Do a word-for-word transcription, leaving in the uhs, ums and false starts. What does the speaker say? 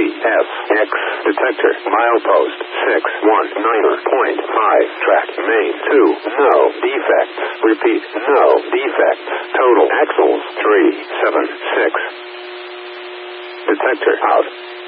F, X, detector, milepost, six one nine point five, track, main, two, no, defects, repeat, no, defects, total, axles, three seven six, detector, out.